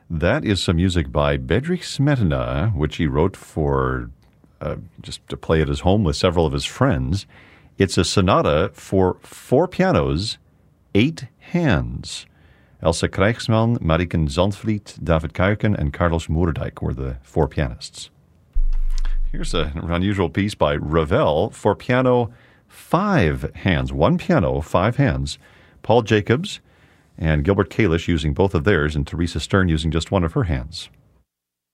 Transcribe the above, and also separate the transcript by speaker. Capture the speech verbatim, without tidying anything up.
Speaker 1: That is some music by Bedřich Smetana, which he wrote for uh, just to play at his home with several of his friends. It's a sonata for four pianos, eight hands. Elsa Krijgsman, Mariken Zandvliet, David Kuiken, and Carlos Moerdijk were the four pianists. Here's an unusual piece by Ravel for piano, five hands. One piano, five hands. Paul Jacobs and Gilbert Kalish using both of theirs, and Teresa Stern using just one of her hands.